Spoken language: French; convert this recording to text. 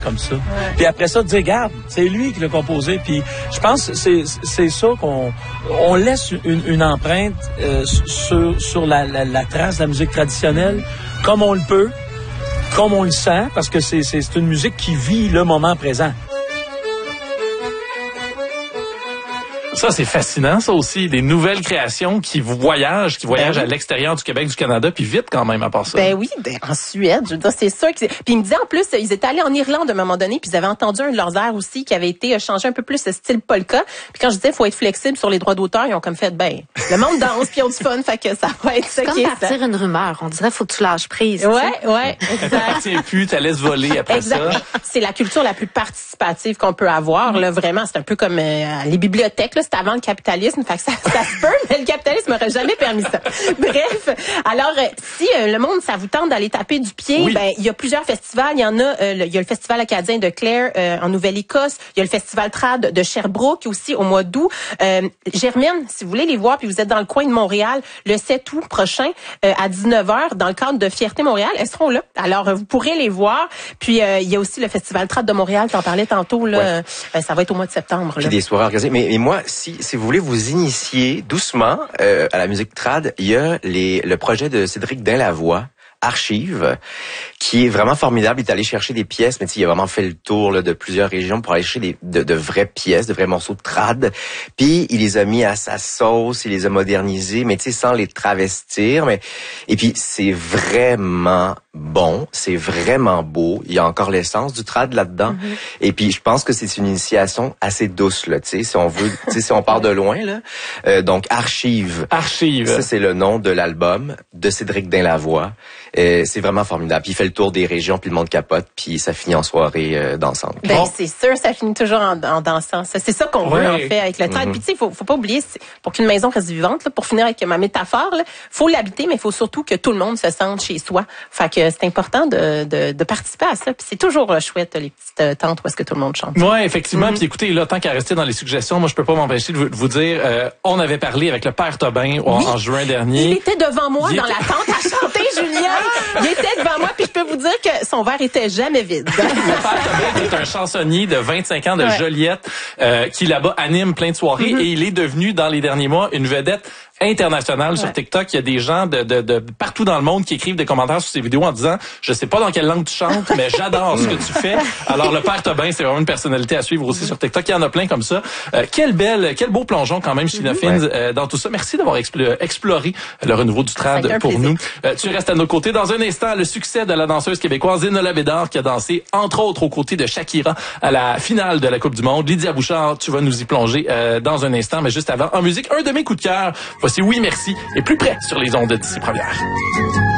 comme ça. Puis après ça, dire, regarde, c'est lui qui l'a composé. Puis je pense que c'est ça qu'on laisse une empreinte sur la trace de la musique traditionnelle, comme on le peut, comme on le sent, parce que c'est une musique qui vit le moment présent. Ça, c'est fascinant, ça aussi. Des nouvelles créations qui voyagent à l'extérieur du Québec, du Canada, puis vite quand même, à part ça. Ben oui, en Suède, je veux dire, c'est sûr que puis ils me disaient en plus, ils étaient allés en Irlande à un moment donné, puis ils avaient entendu un de leurs airs aussi qui avait été changé un peu plus de style polka. Puis quand je disais, faut être flexible sur les droits d'auteur, ils ont comme fait, le monde danse, puis ils ont du fun, fait que ça va être ça. C'est comme partir une rumeur. On dirait, faut que tu lâches prise. Ouais, exact. Puis tu laisses voler après exact. Ça. C'est la culture la plus participative qu'on peut avoir, là, vraiment. C'est un peu comme les bibliothèques, là. C'est avant le capitalisme, fait que ça se peut, mais le capitalisme n'aurait jamais permis ça. Bref, alors si le monde, ça vous tente d'aller taper du pied, il y a plusieurs festivals. Il y en a, il y a le Festival acadien de Clare en Nouvelle-Écosse. Il y a le Festival Trad de Sherbrooke aussi au mois d'août. Germaine, si vous voulez les voir, puis vous êtes dans le coin de Montréal, le 7 août prochain à 19h, dans le cadre de Fierté Montréal, elles seront là. Alors, vous pourrez les voir. Puis, il y a aussi le Festival Trad de Montréal, t'en parlais tantôt, là. Ça va être au mois de septembre. Puis des soirées organisées. Mais moi, si vous voulez vous initier doucement à la musique trad, il y a le projet de Cédric Dainlavoie, Archive, qui est vraiment formidable. Il est allé chercher des pièces, mais il a vraiment fait le tour là, de plusieurs régions pour aller chercher de vraies pièces, de vrais morceaux de trad. Puis il les a mis à sa sauce, il les a modernisés, mais sans les travestir. Et puis c'est vraiment bon, c'est vraiment beau. Il y a encore l'essence du trad là-dedans. Mm-hmm. Et puis je pense que c'est une initiation assez douce là, si on veut, si on part de loin là. Donc Archive. Ça c'est le nom de l'album de Cédric Dainlavoie. C'est vraiment formidable. Puis il fait le tour des régions, puis le monde capote, puis ça finit en soirée dansante. C'est sûr, ça finit toujours en dansant. C'est ça qu'on veut en fait avec le trad. Puis tu sais, faut pas oublier, pour qu'une maison reste vivante, là, pour finir avec ma métaphore, là, faut l'habiter, mais il faut surtout que tout le monde se sente chez soi. Fait que c'est important de participer à ça. Puis c'est toujours chouette les petites tentes où est-ce que tout le monde chante. Ouais, effectivement. Puis écoutez, là, tant qu'à rester dans les suggestions, moi je peux pas m'empêcher de vous dire, on avait parlé avec le Père Tobin en juin dernier. Il était devant moi dans la tente à chanter, Julien. Il était devant moi, puis je peux vous dire que son verre était jamais vide. Le Père Tobin est un chansonnier de 25 ans de Joliette qui là-bas anime plein de soirées et il est devenu dans les derniers mois une vedette international sur TikTok. Il y a des gens de partout dans le monde qui écrivent des commentaires sur ces vidéos en disant « Je sais pas dans quelle langue tu chantes, mais j'adore ce que tu fais. » Alors, le Père Tobin, c'est vraiment une personnalité à suivre aussi sur TikTok. Il y en a plein comme ça. Quel beau plongeon quand même, Sheena Fins, dans tout ça. Merci d'avoir exploré le renouveau du trad pour nous. Tu restes à nos côtés. Dans un instant, le succès de la danseuse québécoise Enola Bédard qui a dansé, entre autres, aux côtés de Shakira à la finale de la Coupe du Monde. Lydia Bouchard, tu vas nous y plonger dans un instant, mais juste avant, en musique, un de mes coups de cœur. Voici Oui Merci et plus près sur les ondes d'ici première.